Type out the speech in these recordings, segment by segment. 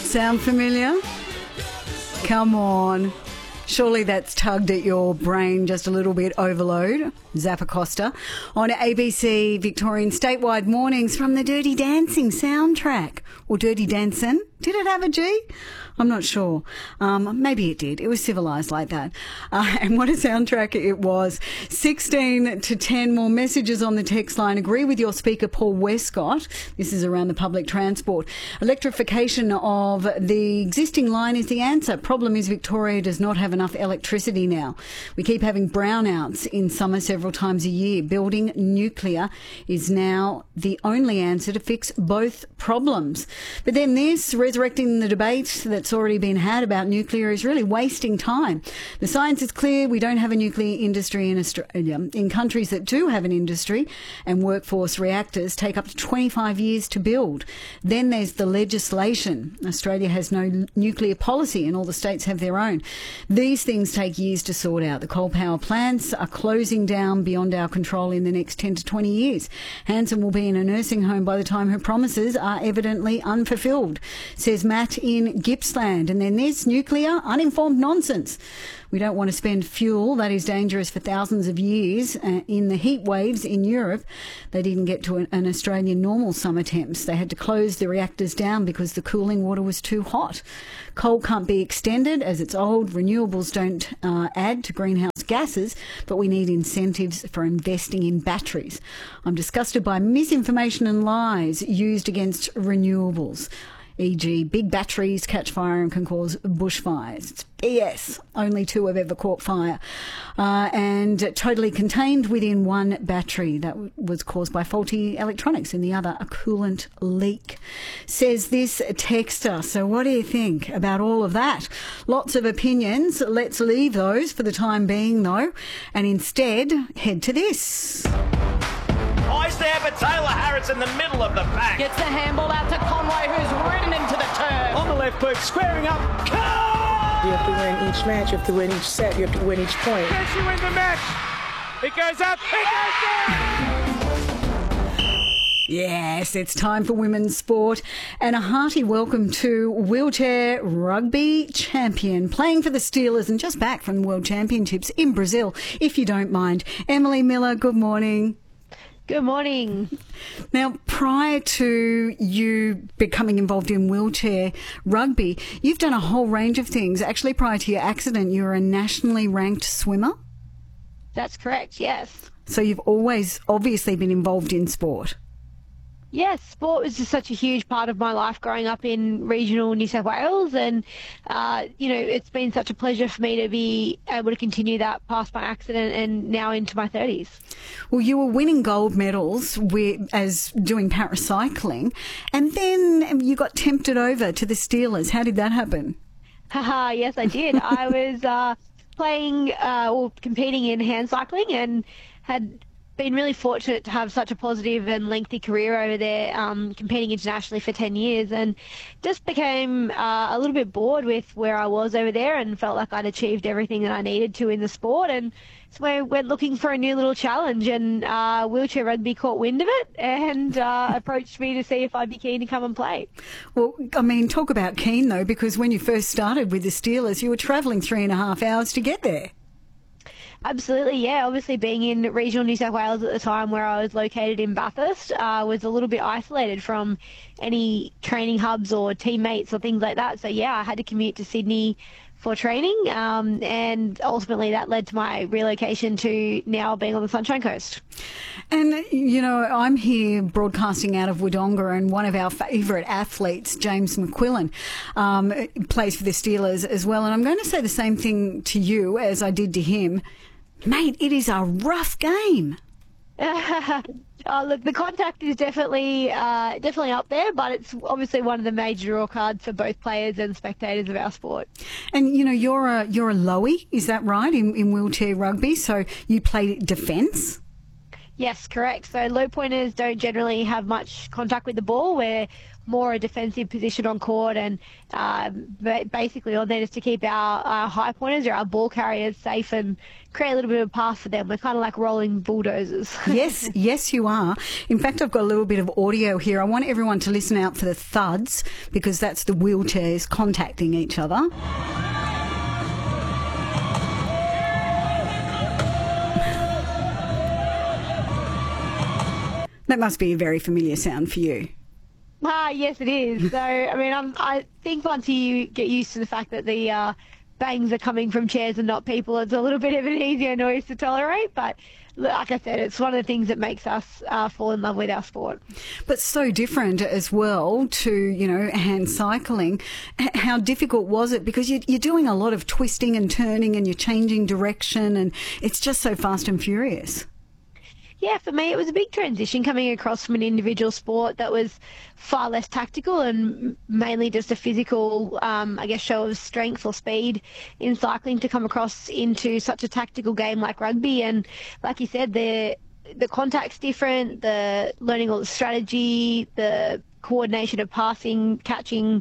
Sound familiar? Come on. Surely that's tugged at your brain just a little bit. Overload. Zappa Costa on ABC Victorian statewide mornings from the Dirty Dancing soundtrack. Or Dirty Dancin'. Did it have a G? I'm not sure. Maybe it did. It was civilised like that. And what a soundtrack it was. 16 to 10 more messages on the text line. Agree with your speaker, Paul Westcott. This is around the public transport. Electrification of the existing line is the answer. Problem is Victoria does not have enough electricity now. We keep having brownouts in summer several times a year. Building nuclear is now the only answer to fix both problems. But then this, resurrecting the debate that's already been had about nuclear, is really wasting time. The science is clear. We don't have a nuclear industry in Australia. In countries that do have an industry and workforce, reactors take up to 25 years to build. Then there's the legislation. Australia has no nuclear policy and all the states have their own. These things take years to sort out. The coal power plants are closing down beyond our control in the next 10 to 20 years. Hanson will be in a nursing home by the time her promises are evidently unfulfilled, says Matt in Gippsland. And then there's nuclear, uninformed nonsense. We don't want to spend fuel that is dangerous for thousands of years in the heat waves in Europe. They didn't get to an Australian normal summer temps. They had to close the reactors down because the cooling water was too hot. Coal can't be extended as it's old. Renewables don't add to greenhouse gases, but we need incentives for investing in batteries. I'm disgusted by misinformation and lies used against renewables. E.g., big batteries catch fire and can cause bushfires. It's BS. Only 2 have ever caught fire. And totally contained within one battery. That was caused by faulty electronics and the other a coolant leak, says this texter. So what do you think about all of that? Lots of opinions. Let's leave those for the time being, though, and instead head to this. Eyes there for Taylor Harris in the middle of the pack. Gets the handball out to Conway, who's ridden into the turn. On the left boot, squaring up. You have to win each match, you have to win each set, you have to win each point. Does she win the match? It goes up, it goes down! Yes, it's time for women's sport, and a hearty welcome to wheelchair rugby champion, playing for the Steelers and just back from the World Championships in Brazil, if you don't mind. Emily Miller, good morning. Good morning. Now, prior to you becoming involved in wheelchair rugby, you've done a whole range of things. Actually, prior to your accident, you were a nationally ranked swimmer. That's correct, yes. So you've always obviously been involved in sport. Yes, sport was just such a huge part of my life growing up in regional New South Wales, and it's been such a pleasure for me to be able to continue that past my accident and now into my 30s. Well, you were winning gold medals as doing paracycling, and then you got tempted over to the Steelers. How did that happen? Yes, I did. I was competing in hand cycling and had been really fortunate to have such a positive and lengthy career over there, competing internationally for 10 years, and just became a little bit bored with where I was over there and felt like I'd achieved everything that I needed to in the sport. And so I went looking for a new little challenge, and wheelchair rugby caught wind of it and approached me to see if I'd be keen to come and play. Well, I mean, talk about keen though, because when you first started with the Steelers, you were travelling 3.5 hours to get there. Absolutely, yeah. Obviously, being in regional New South Wales at the time where I was located in Bathurst was a little bit isolated from any training hubs or teammates or things like that. So, yeah, I had to commute to Sydney for training, and ultimately that led to my relocation to now being on the Sunshine Coast. And, I'm here broadcasting out of Wodonga, and one of our favourite athletes, James McQuillan, plays for the Steelers as well. And I'm going to say the same thing to you as I did to him. Mate, it is a rough game. Look, the contact is definitely up there, but it's obviously one of the major draw cards for both players and spectators of our sport. And you're a lowie, is that right, in wheelchair rugby? So you play defence? Yes, correct. So low pointers don't generally have much contact with the ball, where more a defensive position on court, and basically all there is to keep our high pointers or our ball carriers safe and create a little bit of a path for them. We're kind of like rolling bulldozers. Yes, you are. In fact, I've got a little bit of audio here. I want everyone to listen out for the thuds, because that's the wheelchairs contacting each other. That must be a very familiar sound for you. Yes, it is. So, I mean, I think once you get used to the fact that the bangs are coming from chairs and not people, it's a little bit of an easier noise to tolerate. But like I said, it's one of the things that makes us fall in love with our sport. But so different as well to, hand cycling. How difficult was it? Because you're doing a lot of twisting and turning and you're changing direction, and it's just so fast and furious. Yeah, for me, it was a big transition coming across from an individual sport that was far less tactical and mainly just a physical, show of strength or speed in cycling, to come across into such a tactical game like rugby. And like you said, the contact's different, the learning all the strategy, the coordination of passing, catching,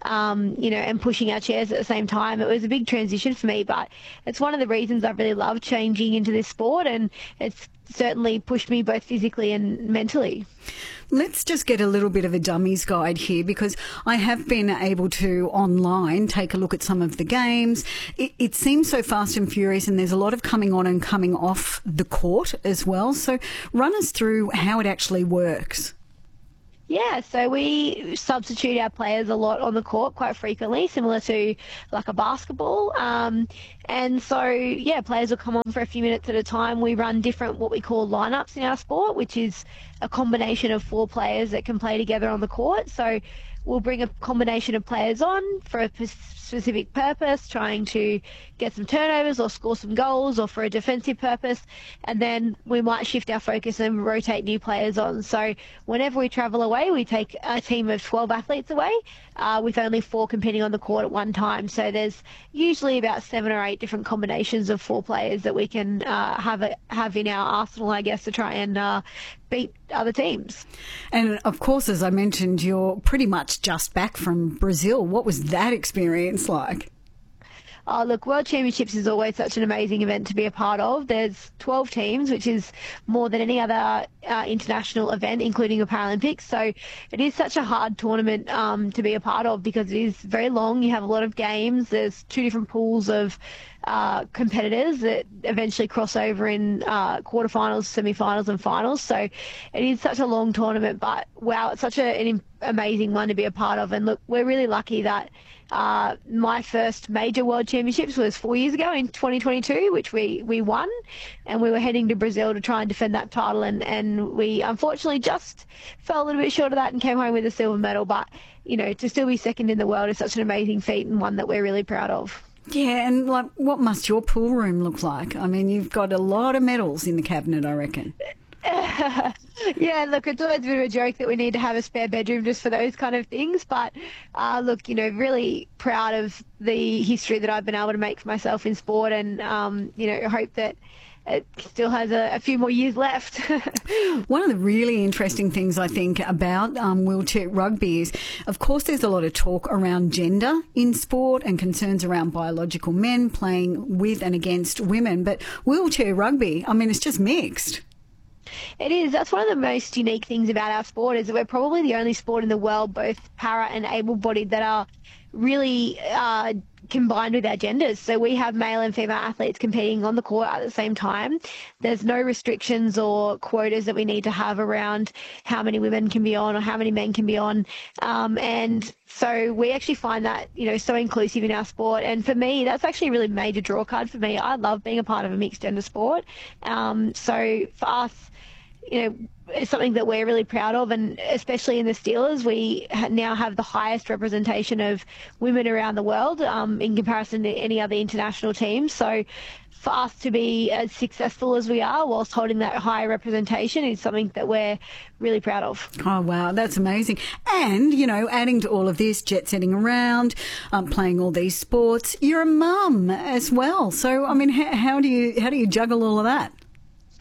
and pushing our chairs at the same time. It was a big transition for me, but it's one of the reasons I've really loved changing into this sport, and it's certainly pushed me both physically and mentally. Let's just get a little bit of a dummies guide here, because I have been able to online take a look at some of the games. It seems so fast and furious, and there's a lot of coming on and coming off the court as well. So run us through how it actually works. Yeah, so we substitute our players a lot on the court quite frequently, similar to like a basketball. And so, players will come on for a few minutes at a time. We run different what we call lineups in our sport, which is a combination of 4 players that can play together on the court. So we'll bring a combination of players on for a specific purpose, trying to get some turnovers or score some goals, or for a defensive purpose. And then we might shift our focus and rotate new players on. So whenever we travel away, we take a team of 12 athletes away, with only 4 competing on the court at one time. So there's usually about 7 or 8 different combinations of 4 players that we can have in our arsenal, I guess, to try and beat other teams. And of course, as I mentioned, you're pretty much just back from Brazil. What was that experience like? Oh, look, World Championships is always such an amazing event to be a part of. There's 12 teams, which is more than any other international event, including the Paralympics. So it is such a hard tournament to be a part of, because it is very long. You have a lot of games. There's 2 different pools of competitors that eventually cross over in quarterfinals, semi-finals and finals. So it is such a long tournament, but wow, it's such an amazing one to be a part of. And look, we're really lucky that my first major World Championships was 4 years ago in 2022, which we won, and we were heading to Brazil to try and defend that title, and we unfortunately just fell a little bit short of that and came home with a silver medal. But to still be second in the world is such an amazing feat, and one that we're really proud of. Yeah, and what must your pool room look like? I mean, you've got a lot of medals in the cabinet, I reckon. Yeah, look, it's always a bit of a joke that we need to have a spare bedroom just for those kind of things. But look, really proud of the history that I've been able to make for myself in sport, and hope that it still has a few more years left. One of the really interesting things I think about wheelchair rugby is, of course, there's a lot of talk around gender in sport and concerns around biological men playing with and against women. But wheelchair rugby, I mean, it's just mixed. It is. That's one of the most unique things about our sport, is that we're probably the only sport in the world, both para and able-bodied, that are really combined with our genders. So we have male and female athletes competing on the court at the same time. There's no restrictions or quotas that we need to have around how many women can be on or how many men can be on. And so we actually find that, so inclusive in our sport. And for me, that's actually a really major draw card for me. I love being a part of a mixed gender sport. So for us, it's something that we're really proud of, and especially in the Steelers, we now have the highest representation of women around the world in comparison to any other international team. So for us to be as successful as we are whilst holding that high representation is something that we're really proud of. Oh, wow, that's amazing. And, adding to all of this, jet setting around, playing all these sports, you're a mum as well. So, I mean, how do you juggle all of that?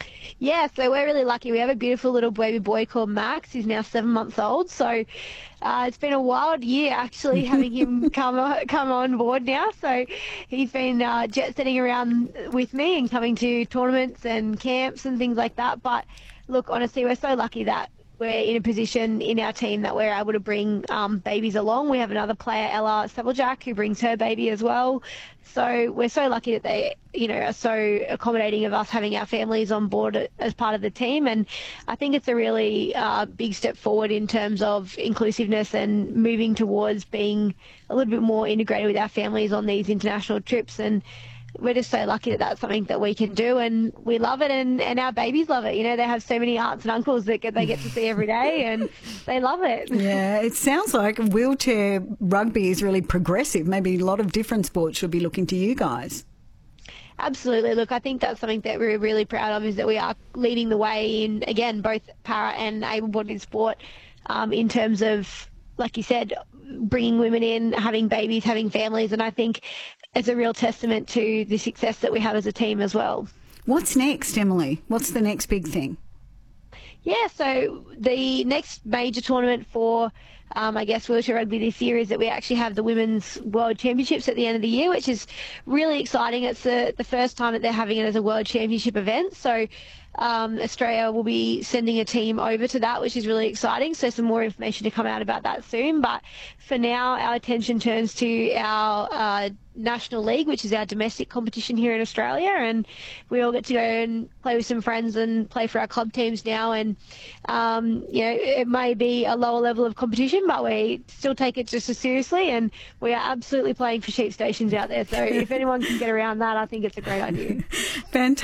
Yeah, so we're really lucky. We have a beautiful little baby boy called Max. He's now 7 months old. So it's been a wild year actually having him come on board now. So he's been jet setting around with me and coming to tournaments and camps and things like that. But look, honestly, we're so lucky that we're in a position in our team that we're able to bring babies along. We have another player, Ella Sabeljack, who brings her baby as well. So we're so lucky that they, are so accommodating of us having our families on board as part of the team. And I think it's a really big step forward in terms of inclusiveness and moving towards being a little bit more integrated with our families on these international trips. And we're just so lucky that that's something that we can do, and we love it, and our babies love it. They have so many aunts and uncles that they get to see every day, and they love it. Yeah, it sounds like wheelchair rugby is really progressive. Maybe a lot of different sports should be looking to you guys. Absolutely. Look, I think that's something that we're really proud of, is that we are leading the way in, again, both para and able-bodied sport in terms of, like you said, bringing women in, having babies, having families, and I think it's a real testament to the success that we have as a team as well. What's next, Emily? What's the next big thing? Yeah, so the next major tournament for, wheelchair rugby this year is that we actually have the Women's World Championships at the end of the year, which is really exciting. It's the first time that they're having it as a World Championship event. So Australia will be sending a team over to that, which is really exciting. So some more information to come out about that soon. But for now, our attention turns to our National League, which is our domestic competition here in Australia, and we all get to go and play with some friends and play for our club teams now. And it may be a lower level of competition, but we still take it just as seriously, and we are absolutely playing for sheep stations out there. So if anyone can get around that, I think it's a great idea. Fantastic.